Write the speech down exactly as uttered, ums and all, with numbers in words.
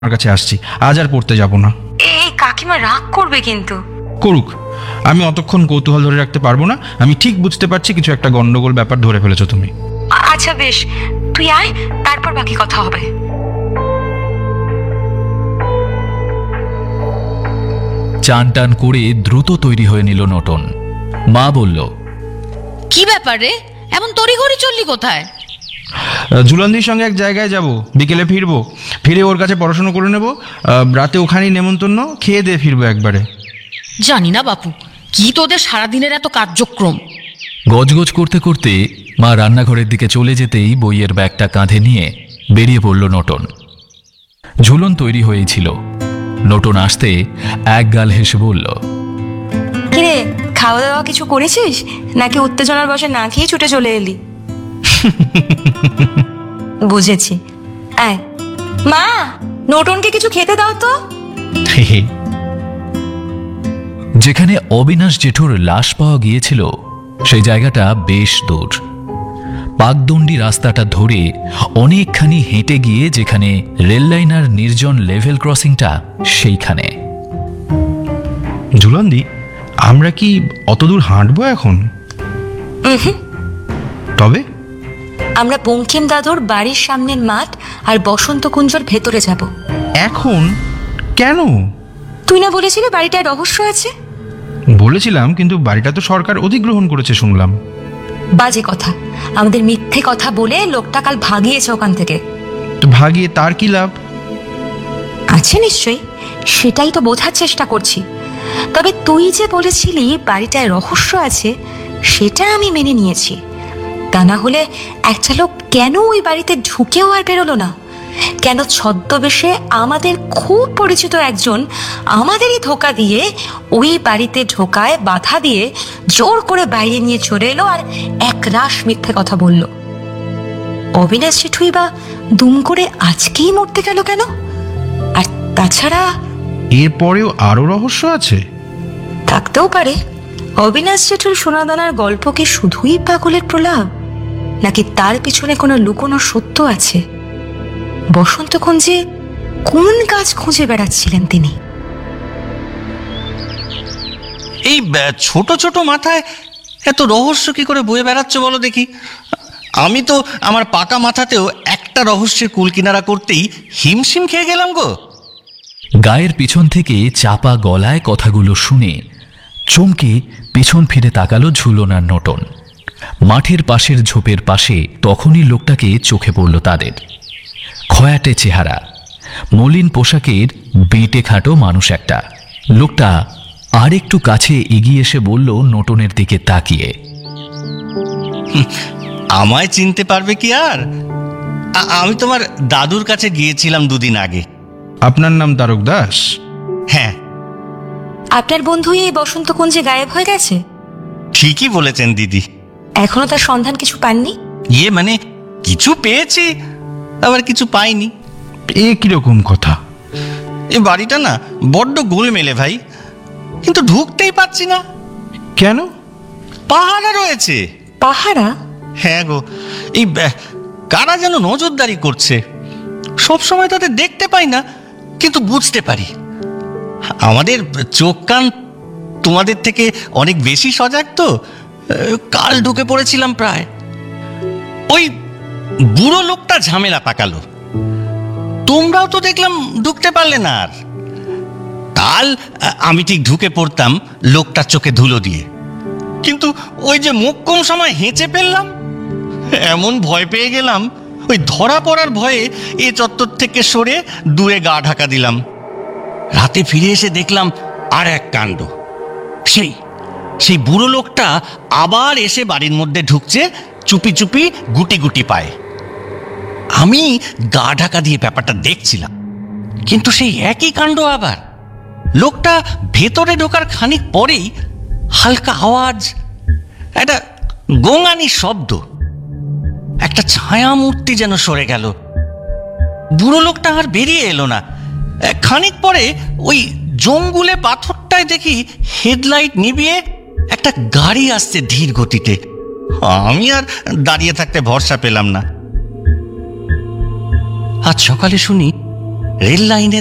আমার কাছে আসছি, আজ আর পড়তে যাব না। এই কাকিমা রাগ করবে কিন্তু। করুক, আমি অতক্ষণ কৌতূহল ধরে রাখতে পারবো না। আমি ঠিক বুঝতে পারছি কিছু একটা গন্ডগোল ব্যাপার ধরে ফেলেছো তুমি। আচ্ছা বেশ, তুই আয়, তারপর বাকি কথা হবে। চান টান করে দ্রুত তৈরি হয়ে নিল নটন। মা বলল, কি ব্যাপার রে, এমন তড়িঘড়ি চললি কোথায়? ঝুলন্দির সঙ্গে এক জায়গায় যাব, বিকেলে ফিরবো। ফিরে ওর কাছে পড়াশোনা করে নেবো। রাতে ওখানেই নেমন্তন্ন, খেয়ে দিয়ে ফিরবো একবারে। জানি না বাপু, কি তোদের সারাদিনের এত কার্যক্রম। গজগজ করতে করতে মা রান্নাঘরের দিকে চলে যেতেই বইয়ের ব্যাগটা কাঁধে নিয়ে বেরিয়ে পড়ল নটন। ঝুলন তৈরি হয়েছিল। নটন আসতে এক গাল হেসে বলল, কিরে, খাওয়া দাওয়া কিছু করেছিস নাকি উত্তেজনার বসে না খেয়ে ছুটে চলে এলি? বুঝেছি। আয় মা, নটনকে কিছু খেতে দাও তো। যেখানে অবিনাশ জেঠুর লাশ পাওয়া গিয়েছিল সেই জায়গাটা বেশ দূর। পাকদণ্ডী রাস্তাটা ধরে অনেকখানি হেঁটে গিয়ে যেখানে রেললাইন আর নির্জন লেভেল ক্রসিংটা সেইখানে। ঝুলন্দি, আমরা কি অত দূর হাঁটবো এখন? তবে আমরা বঙ্কিম দাদুর বাড়ির সামনের মাঠ আর বসন্ত কুঞ্জর ভেতরে যাব। এখন কেন? তুই না বলেছিলি বাড়িটায় রহস্য আছে? বলেছিলাম, কিন্তু বাড়িটা তো সরকার অধিগ্রহণ করেছে শুনলাম। বাজে কথা, আমাদের মিথ্যে কথা বলে লোকটা কাল ভাগিয়েছে ওখান থেকে। তো ভাগিয়ে তার কি লাভ? আছে নিশ্চয়ই, সেটাই তো বোঝার চেষ্টা করছি। তবে তুই যে বলেছিলি বাড়িটায় রহস্য আছে, সেটা আমি মেনে নিয়েছি। তা না হলে একটা লোক কেন ওই বাড়িতে ঢুকেও আর বেরোলো না? কেন ছদ্মবেশে আমাদের খুব পরিচিত একজন আমাদেরই ধোকা দিয়ে ওই বাড়িতে ঢোকায় বাধা দিয়ে জোর করে বাইরে নিয়ে চলে এলো আর এক রাশ মিথ্যে কথা বলল? অবিনাশ জেঠুই বা দুম করে আজকেই মরতে গেল কেন? আর তাছাড়া এরপরেও আরো রহস্য আছে? থাকতেও পারে। অবিনাশ জেঠুর সোনাদানার গল্প কি শুধুই পাগলের প্রলাপ, নাকি তার পিছনে কোনো লুকোনো সত্য আছে? বসন্ত কুঞ্জে কোন কাজ খুঁজে বেড়াচ্ছিলেন তিনি? এই ছোট ছোট মাথায় এত রহস্য কি করে বয়ে বেড়াচ্ছ বলো দেখি? আমি তো আমার পাকা মাথাতেও একটা রহস্যের কুল কিনারা করতেই হিমশিম খেয়ে গেলাম গো। গায়ের পিছন থেকে চাপা গলায় কথাগুলো শুনে চমকে পেছন ফিরে তাকালো ঝুলন আর নটন। মাঠের পাশের ঝোপের পাশে তখনই লোকটাকে চোখে পড়ল তাদের। খয়াটে চেহারা, মলিন পোশাকের বেঁটে খাটো মানুষ একটা। লোকটা আর একটু কাছে এগিয়ে এসে বলল নটনের দিকে তাকিয়ে, আমায় চিনতে পারবে কি আর? আমি তোমার দাদুর কাছে গিয়েছিলাম দুদিন আগে। আপনার নাম তারক দাস? হ্যাঁ। আপনার বন্ধু এই বসন্ত কুঞ্জে গায়েব হয়ে গেছে? ঠিকই বলেছেন দিদি। এখনো তার সন্ধান কিছু পাননি? ইয়ে মানে কিছু পেয়েছি, আবার কিছু পাইনি। এ কিরকম কথা? এ বাড়িটা না বড্ড গোলমেলে ভাই, কিন্তু ঢুকতেই পাচ্ছি না। কেন? পাহারা রয়েছে। পাহারা? হ্যাঁ গো, এই কারা যেন নজরদারি করছে। সব সময় তাদের দেখতে পাই না, কিন্তু বুঝতে পারি। আমাদের চোখ কান তোমাদের থেকে অনেক বেশি সজাগ তো। কাল ঢুকে পড়েছিলাম প্রায়। ওই বুড়ো লোকটা ঝামেলা পাকালো, তোমরাও তো দেখলাম ঢুকতে পারলে না। আর কাল আমি ঠিক ঢুকে পড়তাম লোকটার চোখে ধুলো দিয়ে, কিন্তু ওই যে মুখ কম সময় হেঁচে ফেললাম, এমন ভয় পেয়ে গেলাম, ওই ধরা পড়ার ভয়ে এ চত্বর থেকে সরে দূরে গা ঢাকা দিলাম। রাতে ফিরে এসে দেখলাম আর এক কাণ্ড। সেই সেই বুড়ো লোকটা আবার এসে বাড়ির মধ্যে ঢুকছে চুপি চুপি, গুটি গুটি পায়। আমি গা ঢাকা দিয়ে ব্যাপারটা দেখছিলাম, কিন্তু সেই একই কাণ্ড আবার। লোকটা ভেতরে ঢোকার খানিক পরেই হালকা আওয়াজ, একটা গোঙানি শব্দ, একটা ছায়া মূর্তি যেন সরে গেল। বুড়ো লোকটা আর বেরিয়ে এলো না। খানিক পরে ওই জঙ্গুলে পাথরটায় দেখি হেডলাইট নিভিয়ে একটা গাড়ি আসছে ধীর গতিতে। আমি আর দাঁড়িয়ে থাকতে ভরসা পেলাম না। আজ সকালে শুনি রেল লাইনে